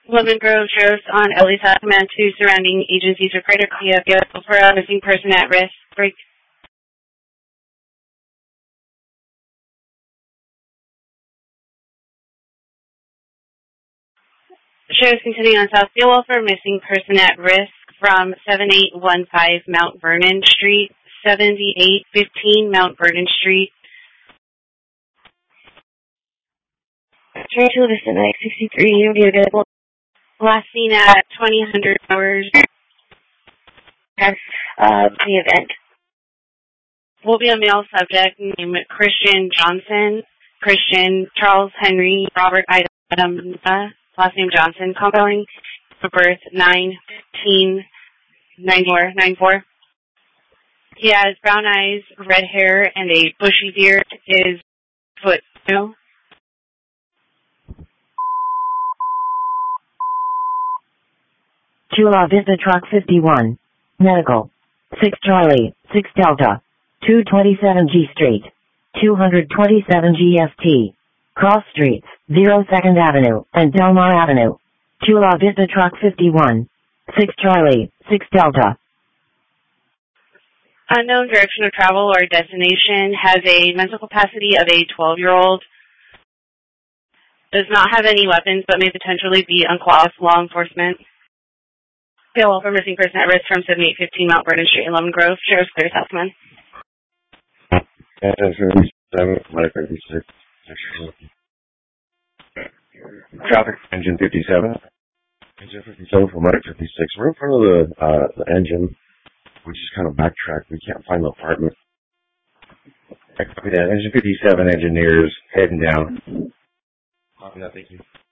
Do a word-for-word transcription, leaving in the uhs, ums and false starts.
Lemon Grove Sheriff's on Ellie's Hot command to surrounding agencies are critically available for a missing person at risk. Break. Sheriff's continuing on South Stillwell for missing person at risk from seventy-eight fifteen Mount Vernon Street, seventy-eight fifteen Mount Vernon Street. Trying to listen at sixty-three, you'll be available. Last seen at twenty hundred hours. Uh, the event. Will be a male subject named Christian Johnson, Christian Charles Henry Robert Item, last name Johnson, compelling for birth nine fifteen ninety-four. He has brown eyes, red hair, and a bushy beard. His foot no. Chula Vista Truck fifty-one. Medical. six Charlie, six Delta. two twenty-seven G Street. two twenty-seven G S T. Cross Streets, zero second Avenue, and Delmar Avenue. Chula Vista Truck fifty-one. six Charlie, six Delta. Unknown direction of travel or destination, has a mental capacity of a twelve-year-old, does not have any weapons but may potentially be unqualified law enforcement. Available for missing person at risk from seventy-eight fifteen Mount Vernon Street in Lemon Grove. Sheriff's clear, Southman. Traffic, engine fifty-seven. Engine fifty-seven for Medic fifty-six. We're in front of the, uh, the engine. We just kind of backtracked. We can't find the apartment. Yeah, engine fifty-seven engineers heading down. Copy that, thank you.